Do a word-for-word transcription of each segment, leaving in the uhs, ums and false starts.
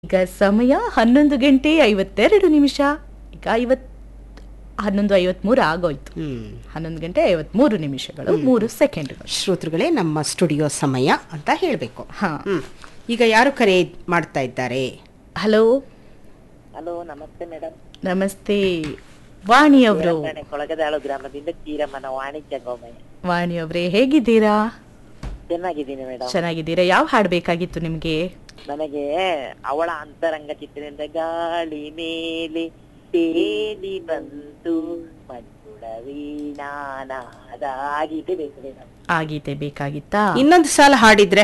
ಈಗ ಸಮಯ ಹನ್ನೊಂದು ಗಂಟೆ ಐವತ್ತೆರಡು ನಿಮಿಷ. ಈಗ ಐವತ್ ಹನ್ನೊಂದು ಐವತ್ಮೂರು ಆಗೋಯ್ತು. ಹನ್ನೊಂದು ಗಂಟೆ ಐವತ್ಮೂರು ನಿಮಿಷಗಳು ಮೂರು ಸೆಕೆಂಡ್ಗಳು. ಶ್ರೋತೃಗಳೇ, ನಮ್ಮ ಸ್ಟುಡಿಯೋ ಸಮಯ ಅಂತ ಹೇಳಬೇಕು. ಹಾ, ಈಗ ಯಾರು ಕರೆ ಮಾಡ್ತಾ ಇದ್ದಾರೆ? ಹಲೋ ಹಲೋ, ನಮಸ್ತೆ ಮೇಡಮ್. ನಮಸ್ತೆ, ವಾಣಿ ಅವರು. ಕೊಳಗದಾಳು ಗ್ರಾಮದಿಂದ ಚೀರಮ್ಮನ ವಾಣಿಜ್ಯ ಗೋಮಯ. ವಾಣಿ ಅವರೇ, ಹೇಗಿದ್ದೀರಾ? ಚೆನ್ನಾಗಿದ್ದೀನಿ ಮೇಡಮ್. ಚೆನ್ನಾಗಿದ್ದೀರಾ? ಯಾವ ಹಾಡು ಬೇಕಾಗಿತ್ತು ನಿಮ್ಗೆ? ನನಗೆ ಅವಳ ಅಂತರಂಗ ಚಿತ್ರದಿಂದ ಗಾಳಿ ಮೇಲೆ ತೇಲಿ ಬಂತು ಮಂಜುಳ ವೀಣಾನಾದಾಗಿದೆ ಬೇಕು ಮೇಡಮ್. ಆ ಗೀತೆ ಬೇಕಾಗಿತ್ತಾ? ಇನ್ನೊಂದು ಸಾಲ ಹಾಡಿದ್ರೆ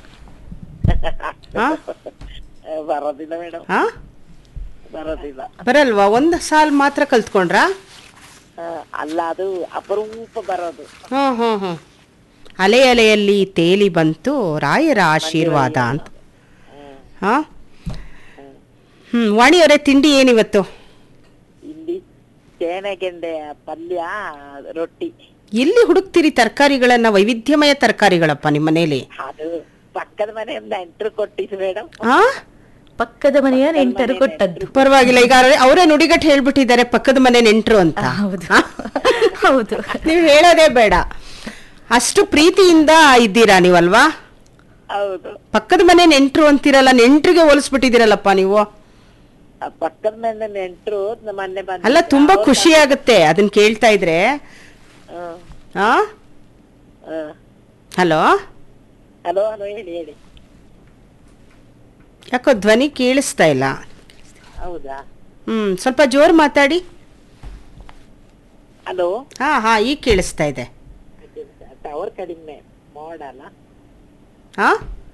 ಬರೋದಿಲ್ಲ ಮೇಡಮ್, ಬರೋದಿಲ್ಲ. ಬರಲ್ವಾ? ಒಂದು ಸಾಲ್ ಮಾತ್ರ ಕಲ್ತ್ಕೊಂಡ್ರಾ? ಅಲ್ಲ, ಅದು ಅಪರೂಪ ಬರೋದು. ಹ್ಮ್ ಹ್ಮ್ ಹ್ಮ್ ಅಲೆ ಅಲೆಯಲ್ಲಿ ತೇಲಿ ಬಂತು ರಾಯರ ಆಶೀರ್ವಾದ ಅಂತ. ಹಾ ಹ್ಮ್ ವಾಣಿಯವರೇ, ತಿಂಡಿ ಏನಿವತ್ತು? ಇಲ್ಲಿ ಚೇನೆಗೆಂಡೆ ಪಲ್ಯ, ರೊಟ್ಟಿ. ಎಲ್ಲಿ ಹುಡುಕ್ತಿರಿ ತರಕಾರಿಗಳನ್ನ? ವೈವಿಧ್ಯಮಯ ತರಕಾರಿಗಳಪ್ಪ ನಿಮ್ಮ ಮನೇಲಿ. ಅದು ಪಕ್ಕದ ಮನೆಯಿಂದ ಎಂಟ್ರು ಕೊಟ್ಟಿದ್ದು ಮೇಡಮ್. ಹಾ, ಪಕ್ಕದ ಮನೆಯ ನೆಂಟರು ಕೊಟ್ಟದ್ದು. ಪರವಾಗಿಲ್ಲ, ಈಗ ಅವರೇ ನುಡಿಗಟ್ಟು ಹೇಳ್ಬಿಟ್ಟಿದ್ದಾರೆ, ಪಕ್ಕದ ಮನೆ ನೆಂಟ್ರು ಅಂತ. ಹೌದು ಹೌದು, ನೀವು ಹೇಳೋದೇ ಬೇಡ, ಅಷ್ಟು ಪ್ರೀತಿಯಿಂದ ಇದ್ದೀರಾ ನೀವಲ್ವಾ? ಹೌದು. ಪಕ್ಕದ ಮನೆ ನೆಂಟ್ರು ಅಂತೀರಲ್ಲ, ನೆಂಟ್ರಿಗೆ ಹೋಲಿಸ್ಬಿಟ್ಟಿದ್ದೀರಲ್ಲಪ್ಪ ನೀವು. ಪಕ್ಕದ ಮನೆ ನೆಂಟ್ರು ಮೊನ್ನೆ ಬಂದ. ಅಲ್ಲ, ತುಂಬಾ ಖುಷಿ ಆಗುತ್ತೆ ಅದನ್ನ ಕೇಳ್ತಾ ಇದ್ರೆ. ಹಾ, ಹಲೋ ಹಲೋ ಹಲೋ, ಹೇಳಿ ಹೇಳಿ. ಯಾಕೋ ಧ್ವನಿ ಕೇಳಿಸ್ತಾ ಇಲ್ಲ. ಹೌದಾ? ಹ್ಮ್ ಸ್ವಲ್ಪ ಜೋರ್ ಮಾತಾಡಿ. ಹಲೋ. ಹಾ ಹಾ ಈಗ ಕೇಳಿಸ್ತಾ ಇದೆ. ಟವರ್ ಕಡಿಮೆ, ಮೋಡ ಅಲ್ಲ? ಹಾ,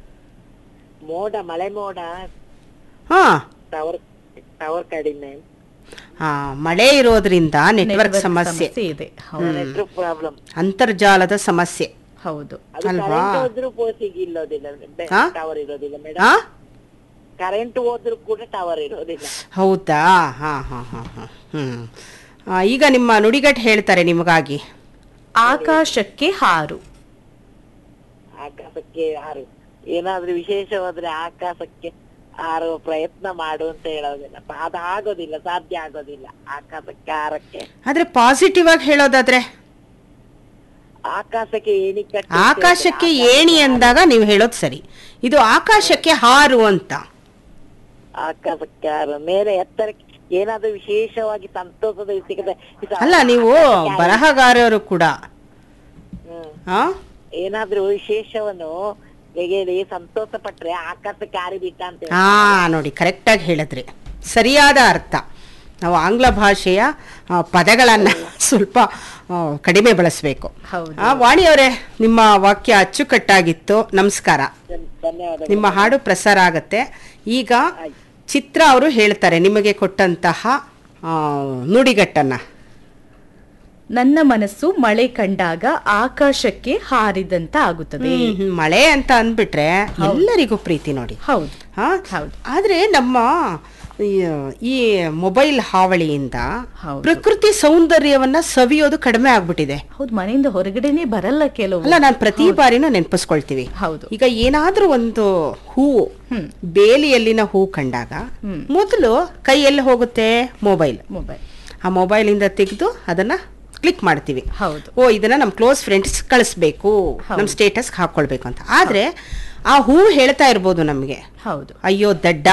ಮೋಡ, ಮಳೆ ಮೋಡ. ಹಾ, ಟವರ್ ಟವರ್ ಕಡಿಮೆ. ಹಾ, ಮಳೆ ಇರೋದ್ರಿಂದ ನೆಟ್ವರ್ಕ್ ಸಮಸ್ಯೆ ಇದೆ. ನೆಟ್ವರ್ಕ್ ಪ್ರಾಬ್ಲಮ್, ಅಂತರ್ಜಾಲದ ಸಮಸ್ಯೆ. ಹೌದು ಅಲ್ವಾ? ಹೋದ್ರು ಸಿಗಿಲ್ಲೋದಿಲ್ಲ, ಟವರ್ ಇರೋದಿಲ್ಲ ಮೇಡಮ್. ಹಾ, ಕರೆಂಟ್ ಹೋದ್ರು ಕೂಡ ಟವರ್ ಇರೋದಿಲ್ಲ. ಹೌದಾ? ಹಾ ಹಾ ಹಾ ಹಾ ಹ್ಮ್ ಆ, ಈಗ ನಿಮ್ಮ ನುಡಿಗಟ್ಟು ಹೇಳ್ತಾರೆ ನಿಮಗಾಗಿ. ಆಕಾಶಕ್ಕೆ ಹಾರು. ಆಕಾಶಕ್ಕೆ ಹಾರು. ಏನಾದ್ರೂ ವಿಶೇಷವಾದ್ರೆ ಆಕಾಶಕ್ಕೆ ಹಾರುವ ಪ್ರಯತ್ನ ಮಾಡು ಅಂತ ಹೇಳೋದಿಲ್ಲ. ಅದು ಆಗೋದಿಲ್ಲ, ಸಾಧ್ಯ ಆಗೋದಿಲ್ಲ ಆಕಾಶಕ್ಕೆ ಹಾರಕ್ಕೆ. ಆದ್ರೆ ಪಾಸಿಟಿವ್ ಆಗಿ ಹೇಳೋದಾದ್ರೆ, ಆಕಾಶಕ್ಕೆ ಏಣಿ ಕಟ್ಟಿ. ಆಕಾಶಕ್ಕೆ ಏಣಿ ಅಂದಾಗ ನೀವು ಹೇಳೋದು ಸರಿ. ಇದು ಆಕಾಶಕ್ಕೆ ಹಾರು ಅಂತ. ಆಕಾಶಕ್ಕೆ ಹಾರು, ಮೇಲೆ ಎತ್ತರಕ್ಕೆ. ಏನಾದ್ರೂ ವಿಶೇಷವಾಗಿ ಸಂತೋಷದ ಸಿಗದೆ. ಅಲ್ಲ, ನೀವು ಬರಹಗಾರರು ಕೂಡ. ಹ್ಮ್ ಏನಾದ್ರೂ ವಿಶೇಷವನ್ನು ಹೇಳಿ ಸಂತೋಷ ಪಟ್ರೆ ಆಕಾಶಕ್ಕೆ ಹಾರಿ ಬಿಟ್ಟ ಅಂತ. ಹಾ ನೋಡಿ, ಕರೆಕ್ಟ್ ಆಗಿ ಹೇಳಿದ್ರಿ. ಸರಿಯಾದ ಅರ್ಥ. ನಾವು ಆಂಗ್ಲ ಭಾಷೆಯ ಪದಗಳನ್ನ ಸ್ವಲ್ಪ ಕಡಿಮೆ ಬಳಸಬೇಕು. ವಾಣಿಯವರೇ, ನಿಮ್ಮ ವಾಕ್ಯ ಅಚ್ಚುಕಟ್ಟಾಗಿತ್ತು. ನಮಸ್ಕಾರ. ಧನ್ಯವಾದ. ನಿಮ್ಮ ಹಾಡು ಪ್ರಸಾರ ಆಗತ್ತೆ. ಈಗ ಚಿತ್ರ ಅವರು ಹೇಳ್ತಾರೆ ನಿಮಗೆ ಕೊಟ್ಟಂತಹ ನುಡಿಗಟ್ಟನ್ನ. ನನ್ನ ಮನಸ್ಸು ಮಳೆ ಕಂಡಾಗ ಆಕಾಶಕ್ಕೆ ಹಾರಿದಂತ ಆಗುತ್ತದೆ. ಮಳೆ ಅಂತ ಅಂದ್ಬಿಟ್ರೆ ಎಲ್ಲರಿಗೂ ಪ್ರೀತಿ ನೋಡಿ. ಹೌದು ಹಾ ಹೌದು. ಆದ್ರೆ ನಮ್ಮ ಈ ಮೊಬೈಲ್ ಹಾವಳಿಯಿಂದ ಪ್ರಕೃತಿ ಸೌಂದರ್ಯವನ್ನ ಸವಿಯೋದು ಕಡಿಮೆ ಆಗ್ಬಿಟ್ಟಿದೆ. ಹೌದು, ಮನೆಯಿಂದ ಹೊರಗಡೆನೆ ಬರಲ್ಲ ಕೆಲವು. ಅಲ್ಲ, ನಾನು ಪ್ರತಿ ಬಾರಿನೂ ನೆನಪಿಸ್ಕೊಳ್ತೀವಿ. ಹೌದು. ಈಗ ಏನಾದ್ರೂ ಒಂದು ಹೂವು, ಬೇಲಿಯಲ್ಲಿನ ಹೂ ಕಂಡಾಗ ಮೊದಲು ಕೈಯಲ್ಲಿ ಹೋಗುತ್ತೆ ಮೊಬೈಲ್. ಮೊಬೈಲ್ ಆ ಮೊಬೈಲ್ ಇಂದ ತೆಗೆದು ಅದನ್ನ ಕ್ಲಿಕ್ ಮಾಡ್ತೀವಿ. ಹೌದು. ಓ, ಇದನ್ನ ನಮ್ ಕ್ಲೋಸ್ ಫ್ರೆಂಡ್ಸ್ ಕಳಿಸ್ಬೇಕು, ನಮ್ ಸ್ಟೇಟಸ್ ಹಾಕೊಳ್ಬೇಕು ಅಂತ. ಆದ್ರೆ ಆ ಹೂ ಹೇಳ್ತಾ ಇರ್ಬೋದು ನಮ್ಗೆ, ಹೌದು, ಅಯ್ಯೋ ದಡ್ಡ,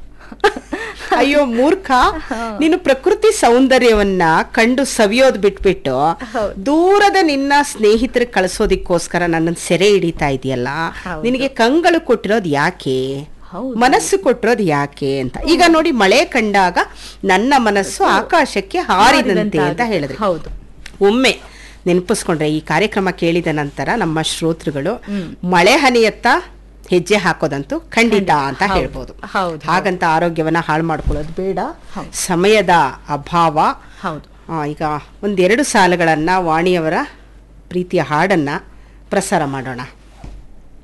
ಅಯ್ಯೋ ಮೂರ್ಖ, ನೀನು ಪ್ರಕೃತಿ ಸೌಂದರ್ಯವನ್ನ ಕಂಡು ಸವಿಯೋದ್ ಬಿಟ್ಬಿಟ್ಟು ದೂರದ ನಿನ್ನ ಸ್ನೇಹಿತರ ಕಳಿಸೋದಿಕ್ಕೋಸ್ಕರ ನನ್ನ ಸೆರೆ ಹಿಡಿತಾ ಇದೆಯಲ್ಲ, ನಿನಗೆ ಕಂಗಳು ಕೊಟ್ಟಿರೋದು ಯಾಕೆ, ಮನಸ್ಸು ಕೊಟ್ಟಿರೋದು ಯಾಕೆ ಅಂತ. ಈಗ ನೋಡಿ, ಮಳೆ ಕಂಡಾಗ ನನ್ನ ಮನಸ್ಸು ಆಕಾಶಕ್ಕೆ ಹಾರಿದಂತೆ ಅಂತ ಹೇಳಿದ್ರಿ. ಹೌದು. ಒಮ್ಮೆ ನೆನಪಿಸ್ಕೊಂಡ್ರೆ ಈ ಕಾರ್ಯಕ್ರಮ ಕೇಳಿದ ನಂತರ ನಮ್ಮ ಶ್ರೋತೃಗಳು ಮಳೆ ಹನಿಯತ್ತ ಹೆಜ್ಜೆ ಹಾಕೋದಂತೂ ಖಂಡಿತ ಅಂತ ಹೇಳ್ಬೋದು. ಹಾಗಂತ ಆರೋಗ್ಯವನ್ನ ಹಾಳು ಮಾಡ್ಕೊಳ್ಳೋದು ಬೇಡ. ಸಮಯದ ಅಭಾವ. ಹೌದು. ಈಗ ಒಂದೆರಡು ಸಾಲುಗಳನ್ನ ವಾಣಿಯವರ ಪ್ರೀತಿಯ ಹಾಡನ್ನ ಪ್ರಸಾರ ಮಾಡೋಣ.